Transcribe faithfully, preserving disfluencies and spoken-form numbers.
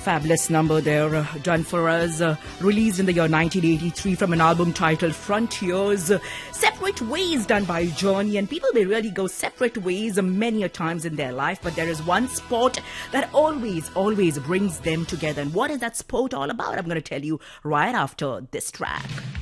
Fabulous number there, uh, done for us, uh, released in the year nineteen eighty-three from an album titled Frontiers. Uh, separate Ways, done by Journey, and people may really go separate ways uh, many a times in their life, but there is one sport that always, always brings them together. And what is that sport all about? I'm going to tell you right after this track.